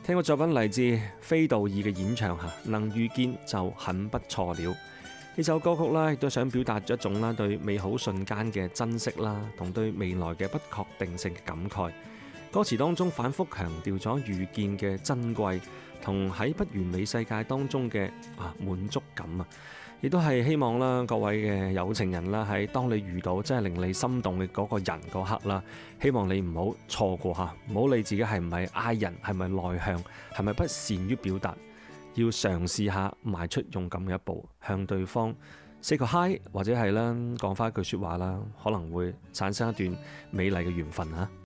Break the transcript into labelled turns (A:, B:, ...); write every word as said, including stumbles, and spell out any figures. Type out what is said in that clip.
A: 聽個作品嚟自非道爾嘅演唱嚇，能遇見就很不錯了。呢首歌曲啦，亦都想表達咗一種啦對美好瞬間嘅珍惜啦，同對未來嘅不確定性嘅感慨。歌詞當中反覆強調咗遇見嘅珍貴，同喺不完美世界當中嘅啊滿足感啊！亦都係希望啦，各位嘅有情人啦，喺當你遇到真係令你心動嘅嗰個人嗰刻啦，希望你唔好錯過嚇，唔好理自己係唔係 I 人，係咪內向，係咪不善於表達，要嘗試下邁出勇敢嘅一步，向對方 say 個 hi，或者係啦講翻一句説話啦，可能會產生一段美麗嘅緣分嚇。